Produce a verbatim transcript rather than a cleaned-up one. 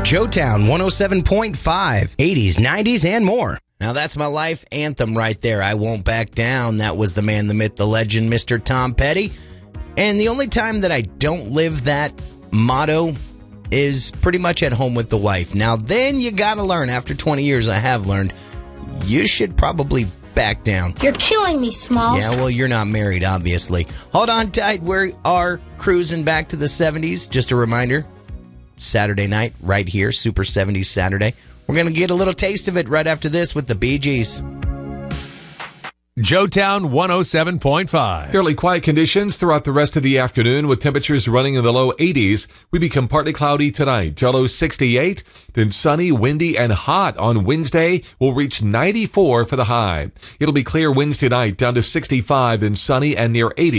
Joetown one oh seven point five, eighties, nineties, and more. Now that's my life anthem right there. I won't back down. That was the man, the myth, the legend, Mister Tom Petty. And the only time that I don't live that motto is pretty much at home with the wife. Now then you gotta learn. After twenty years, I have learned you should probably back down. You're killing me, Smalls. Yeah, well, you're not married, obviously. Hold on tight. We are cruising back to the seventies. Just a reminder, Saturday night right here, Super seventies Saturday. We're going to get a little taste of it right after this with the Bee Gees. Joetown one oh seven point five. Fairly quiet conditions throughout the rest of the afternoon with temperatures running in the low eighties. We become partly cloudy tonight, low sixty-eight. Then sunny, windy, and hot on Wednesday. We'll reach ninety-four for the high. It'll be clear Wednesday night down to sixty-five and sunny and near eighty.